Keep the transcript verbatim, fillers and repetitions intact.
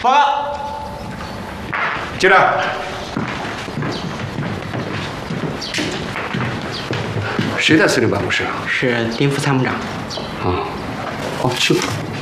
报告。 接着。谁在司令办公室啊？ 是丁副参谋长。 啊，哦，去吧。